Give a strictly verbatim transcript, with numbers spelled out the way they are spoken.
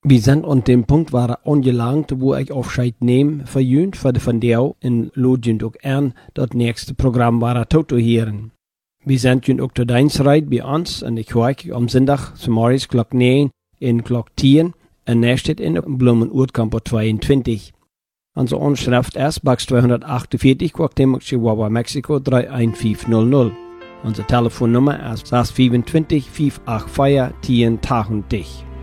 Wir sind an dem Punkt waar angelangt, wo ich Aufscheid nehme, verjünt für die von dir in Lodien auch an, das nächste Programm war Toto hören. Wir sind jün auch zu Deinsreit bei uns und ich höre am Sonntag zum Morgens Glock neun in Glock zehn und nächstes in Blumen-Urtkampo zweiundzwanzig. Unsere Anschrift ist Box zweihundertachtundvierzig, Cuauhtémoc, Chihuahua, Mexiko drei eins fünf null null. Unsere Telefonnummer ist sechs zwei fünf, fünf acht vier, zehn tausend.